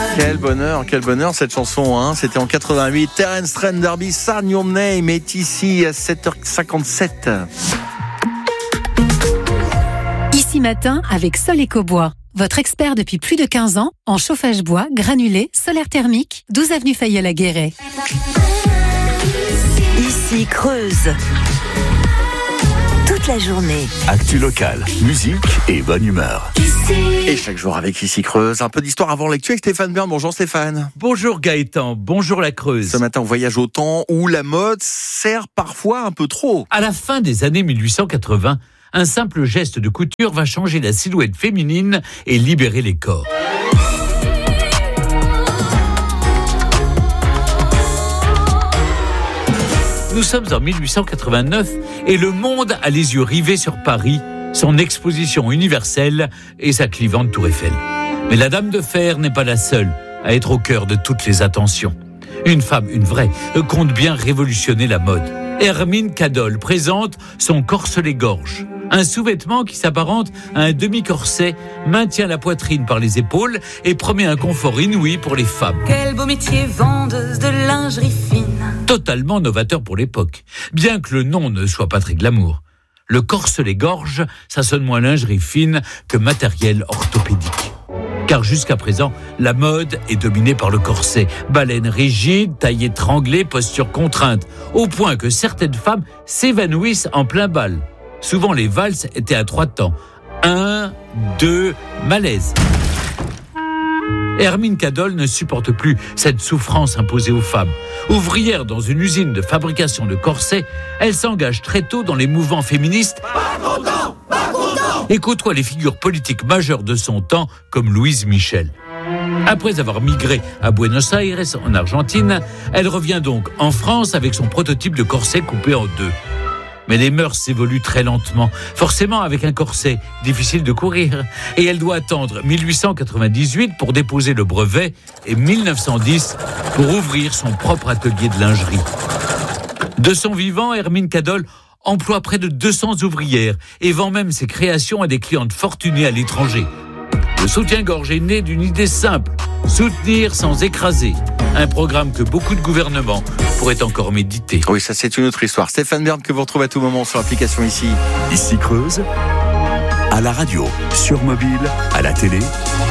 Quel bonheur cette chanson, hein. C'était en 88. Terence Trent D'Arby, Sign Your Name est ici à 7h57. Ici matin avec Sol Ecobois. Votre expert depuis plus de 15 ans en chauffage bois, granulé, solaire thermique, 12 avenue Fayolle à Guéret. Ici Creuse. Toute la journée. Actu locale, musique et bonne humeur. Et chaque jour avec Ici Creuse, un peu d'histoire avant l'actu avec Stéphane Bern. Bonjour Stéphane. Bonjour Gaëtan, bonjour la Creuse. Ce matin on voyage au temps où la mode sert parfois un peu trop. À la fin des années 1880, un simple geste de couture va changer la silhouette féminine et libérer les corps. Nous sommes en 1889 et le monde a les yeux rivés sur Paris, son exposition universelle et sa clivante tour Eiffel. Mais la Dame de Fer n'est pas la seule à être au cœur de toutes les attentions. Une femme, une vraie, compte bien révolutionner la mode. Hermine Cadol présente son corselet-gorge. Un sous-vêtement qui s'apparente à un demi-corset, maintient la poitrine par les épaules et promet un confort inouï pour les femmes. Quel beau métier, vendeuse de lingerie fine. Totalement novateur pour l'époque, bien que le nom ne soit pas très glamour. Le corselet-gorge, ça sonne moins lingerie fine que matériel orthopédique. Car jusqu'à présent, la mode est dominée par le corset. Baleine rigide, taille étranglée, posture contrainte, au point que certaines femmes s'évanouissent en plein bal. Souvent, les valses étaient à 3 temps. 1, 2, malaise. Hermine Cadol ne supporte plus cette souffrance imposée aux femmes. Ouvrière dans une usine de fabrication de corsets, elle s'engage très tôt dans les mouvements féministes et côtoie les figures politiques majeures de son temps comme Louise Michel. Après avoir migré à Buenos Aires, en Argentine, elle revient donc en France avec son prototype de corset coupé en 2. Mais les mœurs s'évoluent très lentement. Forcément, avec un corset, difficile de courir. Et elle doit attendre 1898 pour déposer le brevet et 1910 pour ouvrir son propre atelier de lingerie. De son vivant, Hermine Cadol emploie près de 200 ouvrières et vend même ses créations à des clientes fortunées à l'étranger. Le soutien-gorge est né d'une idée simple, soutenir sans écraser. Un programme que beaucoup de gouvernements pourraient encore méditer. Oui, ça c'est une autre histoire. Stéphane Bern que vous retrouvez à tout moment sur l'application ici. Ici Creuse, à la radio, sur mobile, à la télé,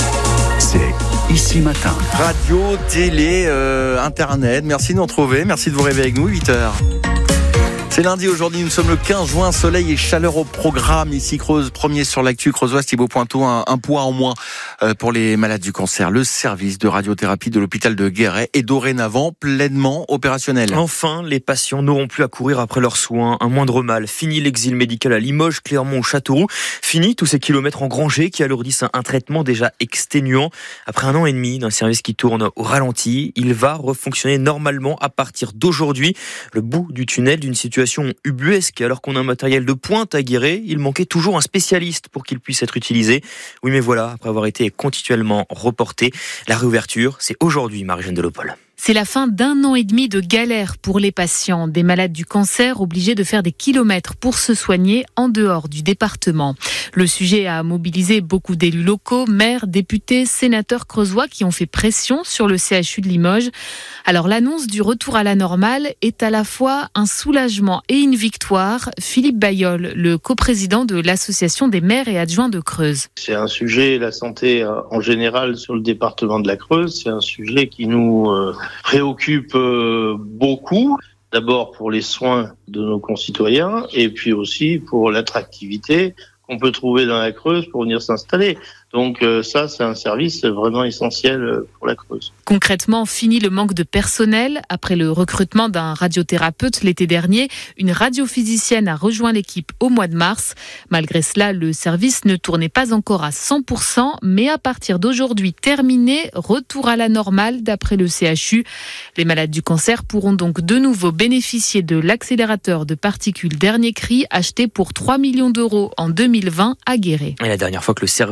c'est Ici Matin. Radio, télé, internet, merci de nous retrouver, merci de vous réveiller avec nous, 8h. C'est lundi, aujourd'hui nous sommes le 15 juin, soleil et chaleur au programme. Ici Creuse, premier sur l'actu, Creusoise, Thibaut Pointeau, un point en moins pour les malades du cancer. Le service de radiothérapie de l'hôpital de Guéret est dorénavant pleinement opérationnel. Enfin, les patients n'auront plus à courir après leurs soins, un moindre mal. Fini l'exil médical à Limoges, Clermont ou Châteauroux. Fini tous ces kilomètres engrangés qui alourdissent un traitement déjà exténuant. Après 1 an et demi d'un service qui tourne au ralenti, il va refonctionner normalement à partir d'aujourd'hui. Le bout du tunnel d'une situation ubuesque, alors qu'on a un matériel de pointe à Guéret, il manquait toujours un spécialiste pour qu'il puisse être utilisé. Oui, mais voilà, après avoir été continuellement reporté, la réouverture, c'est aujourd'hui, Marie-Jeanne Delopol. C'est la fin d'1 an et demi de galère pour les patients, des malades du cancer obligés de faire des kilomètres pour se soigner en dehors du département. Le sujet a mobilisé beaucoup d'élus locaux, maires, députés, sénateurs creusois qui ont fait pression sur le CHU de Limoges. Alors l'annonce du retour à la normale est à la fois un soulagement et une victoire. Philippe Bailleul, le coprésident de l'association des maires et adjoints de Creuse. C'est un sujet, la santé en général sur le département de la Creuse, c'est un sujet qui nous préoccupe beaucoup, d'abord pour les soins de nos concitoyens et puis aussi pour l'attractivité qu'on peut trouver dans la Creuse pour venir s'installer. Donc ça, c'est un service vraiment essentiel pour la Creuse. Concrètement, fini le manque de personnel. Après le recrutement d'un radiothérapeute l'été dernier, une radiophysicienne a rejoint l'équipe au mois de mars. Malgré cela, le service ne tournait pas encore à 100%, mais à partir d'aujourd'hui terminé, retour à la normale d'après le CHU. Les malades du cancer pourront donc de nouveau bénéficier de l'accélérateur de particules dernier cri acheté pour 3 millions d'euros en 2020 à Guéret. Et la dernière fois que le service était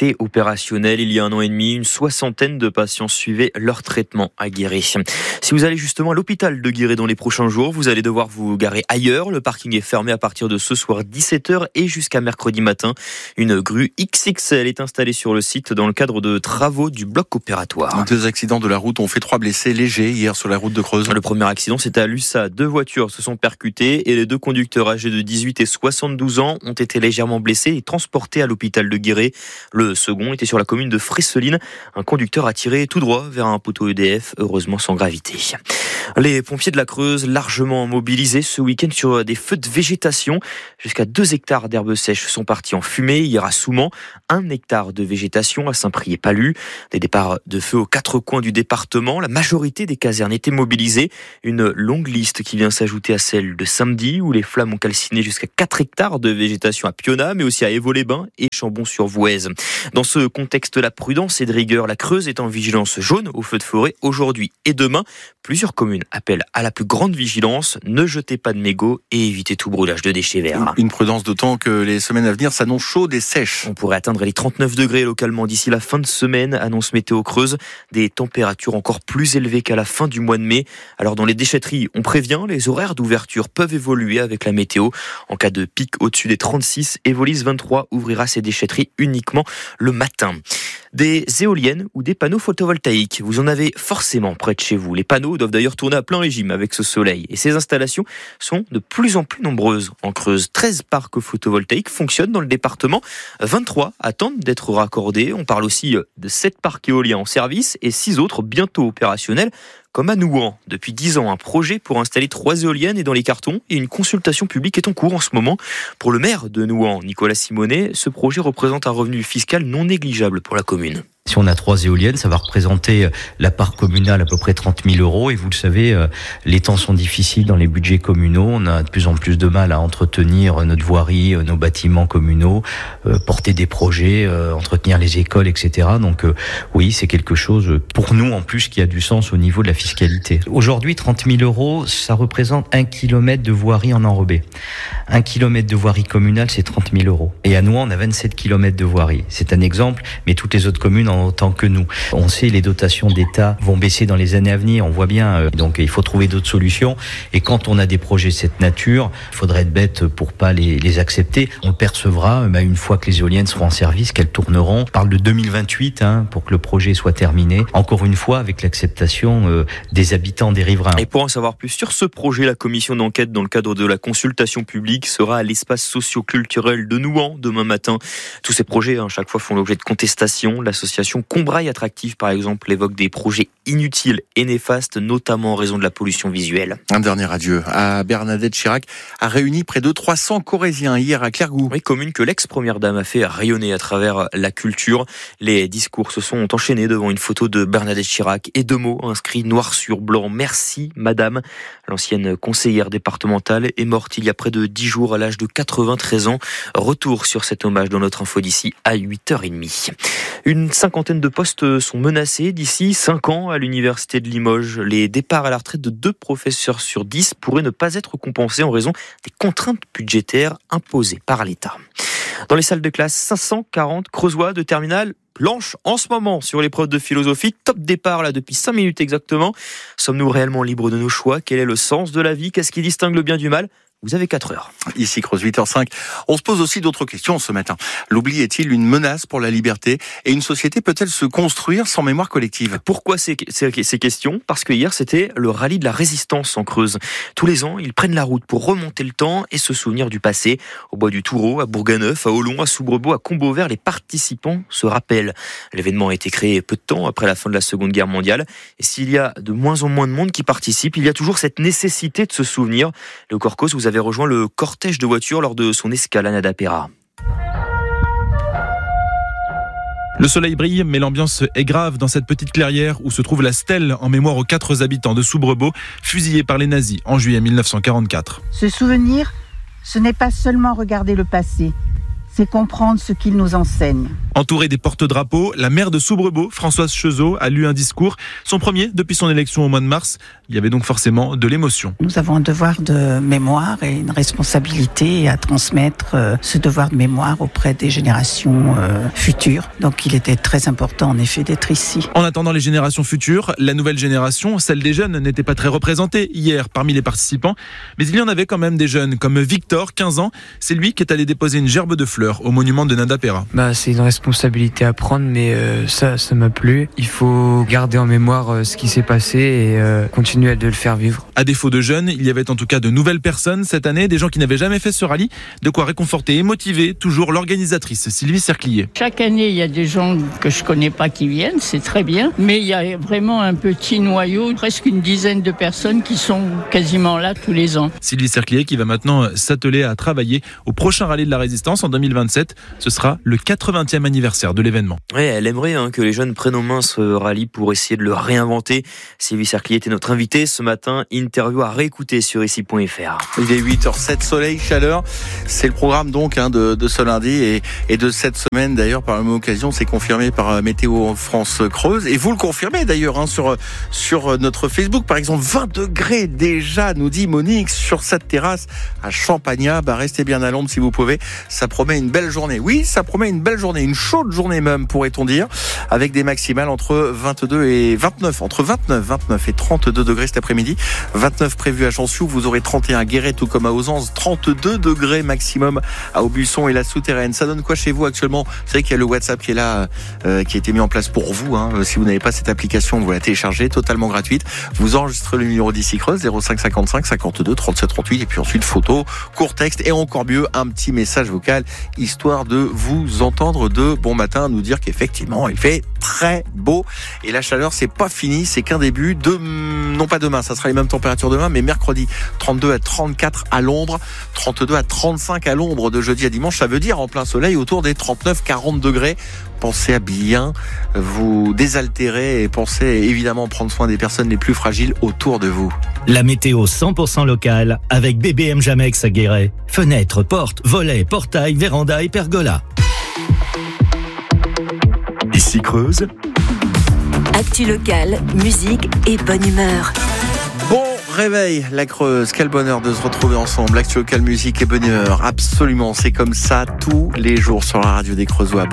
était opérationnel il y a 1 an et demi. Une 60aine de patients suivaient leur traitement à Guéret. Si vous allez justement à l'hôpital de Guéret dans les prochains jours, vous allez devoir vous garer ailleurs. Le parking est fermé à partir de ce soir 17h et jusqu'à mercredi matin. Une grue XXL est installée sur le site dans le cadre de travaux du bloc opératoire. 2 accidents de la route ont fait 3 blessés légers hier sur la route de Creuse. Le premier accident, c'était à Lussat. 2 voitures se sont percutées et les 2 conducteurs âgés de 18 et 72 ans ont été légèrement blessés et transportés à l'hôpital de Guéret. Le second était sur la commune de Fresseline. Un conducteur a tiré tout droit vers un poteau EDF, heureusement sans gravité. Les pompiers de la Creuse, largement mobilisés ce week-end sur des feux de végétation. Jusqu'à 2 hectares d'herbes sèches sont partis en fumée hier à Soumans. 1 hectare de végétation à Saint-Priest-Palu. Des départs de feu aux 4 coins du département. La majorité des casernes étaient mobilisées. Une longue liste qui vient s'ajouter à celle de samedi où les flammes ont calciné jusqu'à 4 hectares de végétation à Piona, mais aussi à Évaux-les-Bains et Chambon-sur-Voueize. Dans ce contexte, la prudence et de rigueur, la Creuse est en vigilance jaune aux feux de forêt aujourd'hui et demain. Plusieurs communes appellent à la plus grande vigilance. Ne jetez pas de mégots et évitez tout brûlage de déchets verts. Une prudence d'autant que les semaines à venir s'annoncent chaudes et sèches. On pourrait atteindre les 39 degrés localement d'ici la fin de semaine, annonce Météo Creuse. Des températures encore plus élevées qu'à la fin du mois de mai. Alors dans les déchetteries, on prévient, les horaires d'ouverture peuvent évoluer avec la météo. En cas de pic au-dessus des 36, Evolis 23 ouvrira ses déchetteries uniquement le matin. Des éoliennes ou des panneaux photovoltaïques, vous en avez forcément près de chez vous. Les panneaux doivent d'ailleurs tourner à plein régime avec ce soleil. Et ces installations sont de plus en plus nombreuses. En Creuse, 13 parcs photovoltaïques fonctionnent dans le département. 23 attendent d'être raccordés. On parle aussi de 7 parcs éoliens en service et 6 autres bientôt opérationnels. Comme à Nouan, depuis 10 ans, un projet pour installer 3 éoliennes est dans les cartons et une consultation publique est en cours en ce moment. Pour le maire de Nouan, Nicolas Simonet, ce projet représente un revenu fiscal non négligeable pour la commune. Si on a 3 éoliennes, ça va représenter la part communale à peu près 30 000 euros. Et vous le savez, les temps sont difficiles dans les budgets communaux. On a de plus en plus de mal à entretenir notre voirie, nos bâtiments communaux, porter des projets, entretenir les écoles, etc. Donc oui, c'est quelque chose pour nous en plus qui a du sens au niveau de la fiscalité. Aujourd'hui, 30 000 euros, ça représente 1 kilomètre de voirie en enrobé. 1 kilomètre de voirie communale, c'est 30 000 euros. Et à Nouan, on a 27 kilomètres de voirie. C'est un exemple, mais toutes les autres communes en autant que nous. On sait les dotations d'État vont baisser dans les années à venir, on voit bien, donc il faut trouver d'autres solutions. Et quand on a des projets de cette nature, il faudrait être bête pour pas les accepter. On le percevra une fois que les éoliennes seront en service, qu'elles tourneront. On parle de 2028 pour que le projet soit terminé. Encore une fois, avec l'acceptation des habitants, des riverains. Et pour en savoir plus sur ce projet, la commission d'enquête dans le cadre de la consultation publique sera à l'espace socio-culturel de Nouan demain matin. Tous ces projets, chaque fois, font l'objet de contestations. L'association Combraille Attractive, par exemple, évoque des projets inutiles et néfastes, notamment en raison de la pollution visuelle. Un dernier adieu à Bernadette Chirac a réuni près de 300 Corréziens hier à Clairgouts. Oui, commune que l'ex-première dame a fait rayonner à travers la culture. Les discours se sont enchaînés devant une photo de Bernadette Chirac et 2 mots inscrits noir sur blanc. Merci, madame. L'ancienne conseillère départementale est morte il y a près de 10 jours à l'âge de 93 ans. Retour sur cet hommage dans notre info d'ici à 8h30. Une 50aine de postes sont menacés d'ici 5 ans à l'université de Limoges. Les départs à la retraite de 2 professeurs sur 10 pourraient ne pas être compensés en raison des contraintes budgétaires imposées par l'État. Dans les salles de classe, 540 Creusois de terminale planchent en ce moment sur l'épreuve de philosophie. Top départ depuis 5 minutes exactement. Sommes-nous réellement libres de nos choix? Quel est le sens de la vie? Qu'est-ce qui distingue le bien du mal? Vous avez 4 heures. Ici Creuse 8h05. On se pose aussi d'autres questions ce matin. L'oubli est-il une menace pour la liberté? Et une société peut-elle se construire sans mémoire collective? Pourquoi ces questions? Parce que hier, c'était le rallye de la résistance en Creuse. Tous les ans, ils prennent la route pour remonter le temps et se souvenir du passé. Au Bois du Toureau, à Bourganeuf, à Olon, à Soubrebeau, à Combeauvert, les participants se rappellent. L'événement a été créé peu de temps après la fin de la Seconde Guerre mondiale. Et s'il y a de moins en moins de monde qui participe, il y a toujours cette nécessité de se souvenir. Léo Corcos, vous avez rejoint le cortège de voitures lors de son escale à Nadapera. Le soleil brille, mais l'ambiance est grave dans cette petite clairière où se trouve la stèle en mémoire aux 4 habitants de Soubrebeau, fusillés par les nazis en juillet 1944. Ce souvenir, ce n'est pas seulement regarder le passé, c'est comprendre ce qu'ils nous enseignent. Entourée des porte-drapeaux, la maire de Soubrebeau, Françoise Chezot, a lu un discours, son premier depuis son élection au mois de mars. Il y avait donc forcément de l'émotion. Nous avons un devoir de mémoire et une responsabilité à transmettre ce devoir de mémoire auprès des générations futures. Donc il était très important en effet d'être ici. En attendant les générations futures, la nouvelle génération, celle des jeunes, n'était pas très représentée hier parmi les participants. Mais il y en avait quand même des jeunes, comme Victor, 15 ans. C'est lui qui est allé déposer une gerbe de fleurs au monument de Nanda Pera. C'est une responsabilité à prendre, mais ça m'a plu. Il faut garder en mémoire ce qui s'est passé et continuer de le faire vivre. À défaut de jeunes, il y avait en tout cas de nouvelles personnes cette année, des gens qui n'avaient jamais fait ce rallye, de quoi réconforter et motiver toujours l'organisatrice Sylvie Cerclier. Chaque année, il y a des gens que je connais pas qui viennent, c'est très bien, mais il y a vraiment un petit noyau, presque une dizaine de personnes qui sont quasiment là tous les ans. Sylvie Cerclier qui va maintenant s'atteler à travailler au prochain rallye de la Résistance en 2027. Ce sera le 80e anniversaire de l'événement. Oui, elle aimerait que les jeunes prennent en main ce rallye pour essayer de le réinventer. Sylvie Cerclier était notre invitée ce matin. Interview à réécouter sur ici.fr. Il est 8h07, soleil, chaleur. C'est le programme donc de ce lundi et de cette semaine d'ailleurs. Par la même occasion, c'est confirmé par Météo France Creuse. Et vous le confirmez d'ailleurs sur notre Facebook. Par exemple, 20 degrés déjà, nous dit Monique, sur cette terrasse à Champagnat. Restez bien à l'ombre si vous pouvez. Ça promet une belle journée. Oui, ça promet une belle journée, une chaude journée même, pourrait-on dire, avec des maximales entre 22 et 29, entre 29 et 32 degrés cet après-midi. 29 prévus à Chansiou, vous aurez 31 à Guéret, tout comme à Ozance, 32 degrés maximum à Aubusson et la Souterraine. Ça donne quoi chez vous actuellement? Vous savez qu'il y a le WhatsApp qui est là, qui a été mis en place pour vous. Si vous n'avez pas cette application, vous la téléchargez, totalement gratuite. Vous enregistrez le numéro d'Ici Creuse, 05 55 52 37 38, et puis ensuite photo, court texte, et encore mieux, un petit message vocal, histoire de vous entendre de bon matin, nous dire qu'effectivement, il fait très beau. Et la chaleur, c'est pas fini, c'est qu'un début. Non pas demain, ça sera les mêmes températures demain, mais mercredi, 32 à 34 à l'ombre, 32 à 35 à l'ombre de jeudi à dimanche. Ça veut dire en plein soleil autour des 39-40 degrés. Pensez à bien vous désaltérer et pensez évidemment prendre soin des personnes les plus fragiles autour de vous. La météo 100% locale avec BBM Jamex à Guéret. Fenêtres, portes, volets, portails, vérandas et pergolas. Ici Creuse. Actu locale, musique et bonne humeur. Bon réveil, la Creuse. Quel bonheur de se retrouver ensemble. Actu locale, musique et bonne humeur. Absolument, c'est comme ça tous les jours sur la radio des Creusois.